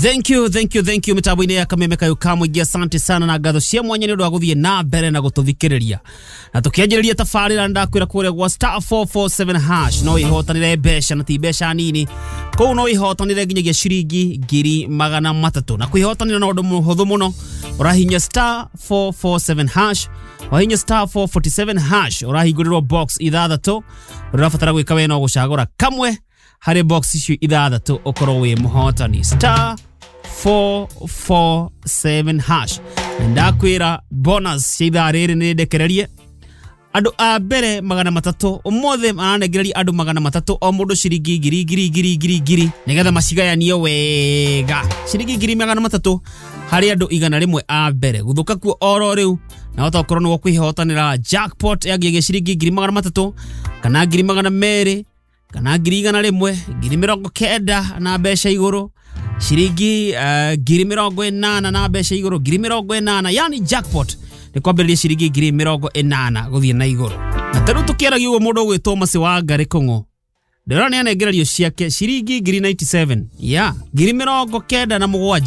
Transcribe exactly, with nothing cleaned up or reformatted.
Thank you, thank you, thank you. Mitabu-ini ya Kameme Kayuka mwingi asante sana na ngatho cia mwanya ni undu wa guthie na mbere na gututhikiriria. Na tukianjiriria tafarira ndakwira kuria gwa star four four seven hash no ihotanire besha na ti besha nini. Kou no ihotanire nginyagia ciringi ngiri magana matatu. Na kwihotanira na undu muhuthu muno. Urahinya star four four seven hash, wahinya star four four seven hash, urahigurirwo box ithathatu. Urabatara gwika we no gucagura kamwe hari box icio ithathatu ukorwo wi muhotani. Star four four seven hash. Ndakwira bonus cia ithaa riri ni ndekererie andu a mbere magana matatu umothe mananegereria andu magana matatu o mundu ciringi ngiri ngiri ngiri ngiri ngiri nigetha macigayanie wega ciringi ngiri magana matatu hari andu igana rimwe a mbere guthuka ku oro riu na hota ukorwo no kwihotanira jackpot ya gige ciringi ngiri magana matatu kana ngiri magana meri kana ngiri igana rimwe ngiri mirongo kenda na besha iguru ciringi uh, ngiri mirongo inana na besha iguru ngiri mirongo inana yani jackpot ni kwambiriria ciringi ngiri mirongo inana guthie na iguru na taru tukiaragia ugo mundu gwitwo Masi wa Ngari Kung'u ndira ni anegererio ciake ciringi ngiri ninety-seven ya ngiri mirongo kenda na mugwanja